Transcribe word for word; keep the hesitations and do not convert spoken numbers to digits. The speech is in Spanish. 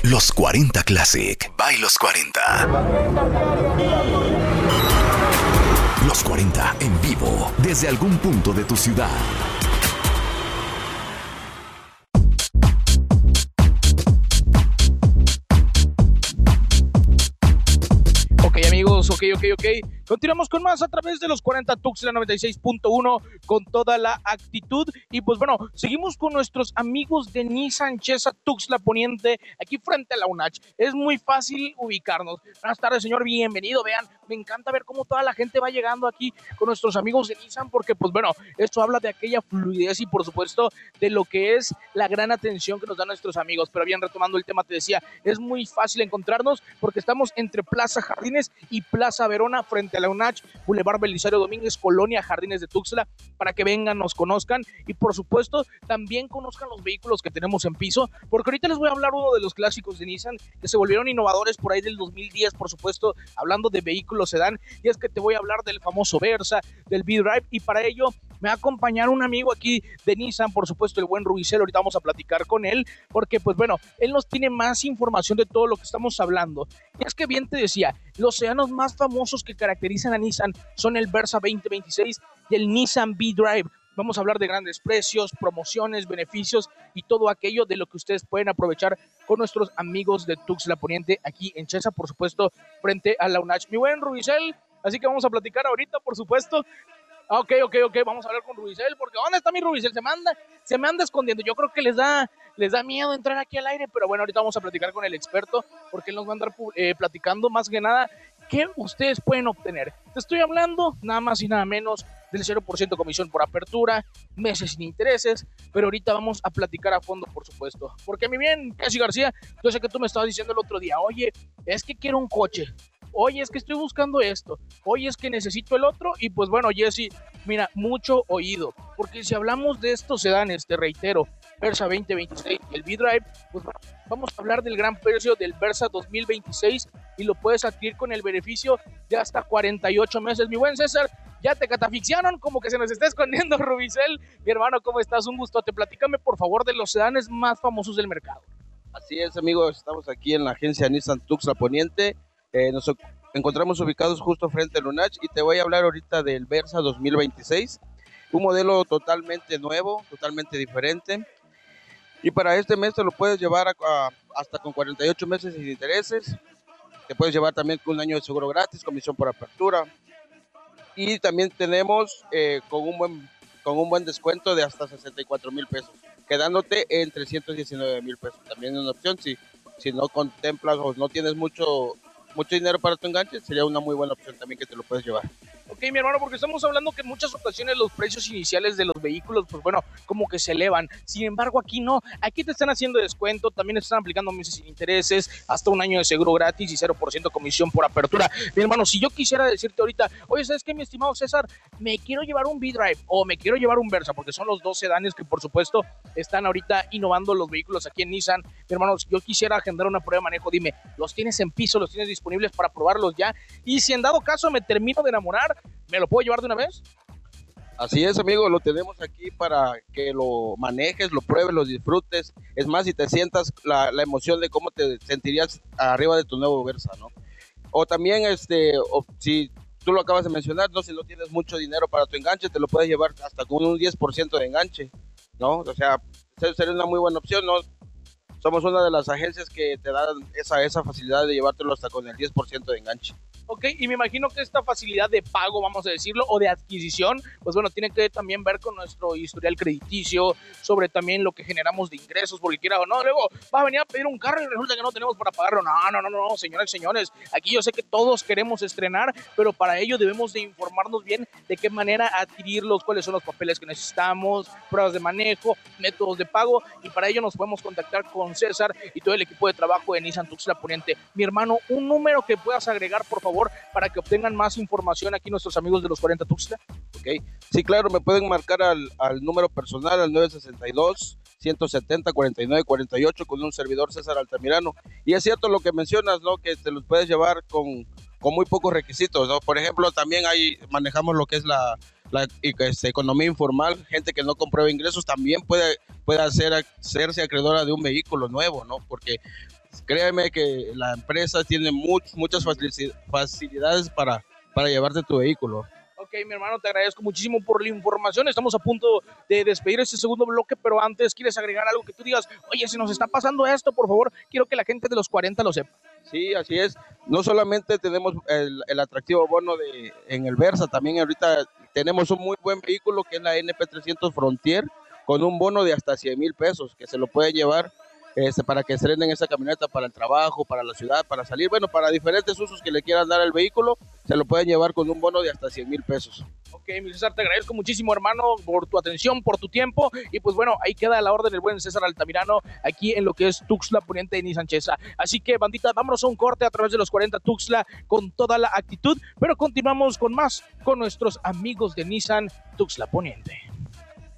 Los cuarenta Classic by Los cuarenta. Los cuarenta en vivo desde algún punto de tu ciudad. Ok, amigos, ok, ok, ok. Continuamos con más a través de los cuarenta Tuxtla noventa y seis punto uno con toda la actitud. Y pues bueno, seguimos con nuestros amigos de Nissan Chesa Tuxtla Poniente, aquí frente a la UNACH. Es muy fácil ubicarnos. Buenas tardes, señor, bienvenido. Vean, me encanta ver cómo toda la gente va llegando aquí con nuestros amigos de Nissan, porque pues bueno, esto habla de aquella fluidez y por supuesto de lo que es la gran atención que nos dan nuestros amigos. Pero bien, retomando el tema, te decía, es muy fácil encontrarnos porque estamos entre Plaza Jardines y Plaza Verona, frente a la UNACH, Boulevard Belisario Domínguez, Colonia Jardines de Tuxtla, para que vengan, nos conozcan y por supuesto también conozcan los vehículos que tenemos en piso, porque ahorita les voy a hablar uno de los clásicos de Nissan que se volvieron innovadores por ahí del dos mil diez, por supuesto, hablando de vehículos sedán, y es que te voy a hablar del famoso Versa, del V-Drive, y para ello me va a acompañar un amigo aquí de Nissan, por supuesto, el buen Rubicel. Ahorita vamos a platicar con él, porque pues bueno, él nos tiene más información de todo lo que estamos hablando. Y es que bien te decía, los sedanos más famosos que caracterizan a Nissan son el Versa veinte veintiséis y el Nissan V-Drive. Vamos a hablar de grandes precios, promociones, beneficios y todo aquello de lo que ustedes pueden aprovechar con nuestros amigos de Tuxtla Poniente aquí en Chesa, por supuesto, frente a la UNACH. Mi buen Rubicel, así que vamos a platicar ahorita, por supuesto. Ah, ok, ok, ok, vamos a hablar con Rubicel, porque ¿dónde está mi Rubicel? Se me anda, se me anda escondiendo. Yo creo que les da, les da miedo entrar aquí al aire, pero bueno, ahorita vamos a platicar con el experto, porque él nos va a andar eh, platicando más que nada qué ustedes pueden obtener. Te estoy hablando nada más y nada menos del cero por ciento comisión por apertura, meses sin intereses, pero ahorita vamos a platicar a fondo, por supuesto. Porque mi bien, Casi García, yo sé que tú me estabas diciendo el otro día, oye, es que quiero un coche. Oye, es que estoy buscando esto, oye, es que necesito el otro, y pues bueno, Jesse, mira, mucho oído, porque si hablamos de estos sedanes, te reitero, Versa veinte veintiséis y el V-Drive, pues bueno, vamos a hablar del gran precio del Versa dos mil veintiséis, y lo puedes adquirir con el beneficio de hasta cuarenta y ocho meses, mi buen César. Ya te catafixiaron, como que se nos está escondiendo Rubicel. Mi hermano, ¿cómo estás? Un gustote. Platícame, por favor, de los sedanes más famosos del mercado. Así es, amigos, estamos aquí en la agencia Nissan Tuxtla Poniente. Eh, nos encontramos ubicados justo frente al UNACH y te voy a hablar ahorita del Versa dos mil veintiséis, un modelo totalmente nuevo, totalmente diferente, y para este mes te lo puedes llevar a, a, hasta con cuarenta y ocho meses sin intereses. Te puedes llevar también con un año de seguro gratis, comisión por apertura, y también tenemos eh, con, un buen, con un buen descuento de hasta sesenta y cuatro mil pesos, quedándote en trescientos diecinueve mil pesos. También es una opción, si, si no contemplas o no tienes mucho mucho dinero para tu enganche, sería una muy buena opción también que te lo puedes llevar. Ok, mi hermano, porque estamos hablando que en muchas ocasiones los precios iniciales de los vehículos, pues bueno, como que se elevan. Sin embargo, aquí no. Aquí te están haciendo descuento, también están aplicando meses sin intereses, hasta un año de seguro gratis y cero por ciento comisión por apertura. Mi hermano, si yo quisiera decirte ahorita, oye, ¿sabes qué, mi estimado César? Me quiero llevar un V-Drive o me quiero llevar un Versa, porque son los dos sedanes que, por supuesto, están ahorita innovando los vehículos aquí en Nissan. Mi hermano, si yo quisiera agendar una prueba de manejo, dime, ¿los tienes en piso? ¿Los tienes disponibles para probarlos ya? Y si en dado caso me termino de enamorar, ¿me lo puedo llevar de una vez? Así es, amigo, lo tenemos aquí para que lo manejes, lo pruebes, lo disfrutes. Es más, si te sientas la, la emoción de cómo te sentirías arriba de tu nuevo Versa, ¿no? O también, este, o si tú lo acabas de mencionar, ¿no? Si no tienes mucho dinero para tu enganche, te lo puedes llevar hasta con un diez por ciento de enganche, ¿no? O sea, sería una muy buena opción, ¿no? Somos una de las agencias que te dan esa, esa facilidad de llevártelo hasta con el diez por ciento de enganche. Ok, y me imagino que esta facilidad de pago, vamos a decirlo, o de adquisición, pues bueno, tiene que también ver con nuestro historial crediticio, sobre también lo que generamos de ingresos, porque quiera o no, luego va a venir a pedir un carro y resulta que no tenemos para pagarlo. No, no, no, no, señores, señores, aquí yo sé que todos queremos estrenar, pero para ello debemos de informarnos bien de qué manera adquirirlos, cuáles son los papeles que necesitamos, pruebas de manejo, métodos de pago, y para ello nos podemos contactar con César y todo el equipo de trabajo de Nissan Tuxtla Poniente. Mi hermano, un número que puedas agregar, por favor, para que obtengan más información aquí nuestros amigos de los cuarenta Tuxtla. Ok, sí, claro, me pueden marcar al, al número personal, al nueve seis dos, ciento setenta, cuarenta y nueve cuarenta y ocho, con un servidor César Altamirano. Y es cierto lo que mencionas, ¿no? Que te los puedes llevar con, con muy pocos requisitos, ¿no? Por ejemplo, también ahí manejamos lo que es la, la este, economía informal. Gente que no comprueba ingresos también puede, puede hacer, hacerse acreedora de un vehículo nuevo, ¿no? Porque créeme que la empresa tiene much, muchas facilidades para, para llevarte tu vehículo. Ok, mi hermano, te agradezco muchísimo por la información. Estamos a punto de despedir este segundo bloque, pero antes, ¿quieres agregar algo que tú digas? Oye, si nos está pasando esto, por favor, quiero que la gente de los cuarenta lo sepa. Sí, así es. No solamente tenemos el, el atractivo bono de, en el Versa, también ahorita tenemos un muy buen vehículo que es la N P trescientos Frontier, con un bono de hasta cien mil pesos, que se lo pueden llevar este, para que estrenen esa camioneta para el trabajo, para la ciudad, para salir, bueno, para diferentes usos que le quieran dar al vehículo, se lo pueden llevar con un bono de hasta cien mil pesos. Ok, mi César, te agradezco muchísimo, hermano, por tu atención, por tu tiempo, y pues bueno, ahí queda la orden del buen César Altamirano, aquí en lo que es Tuxtla Poniente de Nissan Chesa. Así que, bandita, vámonos a un corte a través de los cuarenta Tuxtla con toda la actitud, pero continuamos con más, con nuestros amigos de Nissan Tuxtla Poniente.